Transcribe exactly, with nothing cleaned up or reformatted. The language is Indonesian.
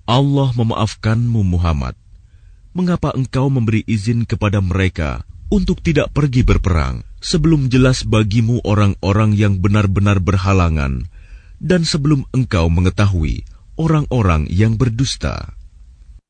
Allah memaafkanmu Muhammad. Mengapa engkau memberi izin kepada mereka untuk tidak pergi berperang sebelum jelas bagimu orang-orang yang benar-benar berhalangan dan sebelum engkau mengetahui orang-orang yang berdusta?